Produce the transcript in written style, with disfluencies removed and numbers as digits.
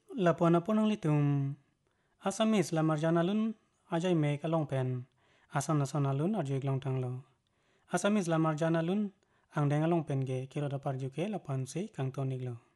Lapuan apun ang litum Asamis la marjanalun ajay me kalong pen asam nasionalun arjuik long tanglo. Asamis la marjanalun ang dengalong pen ge kiro da parjuke lapuan si kang toniglo.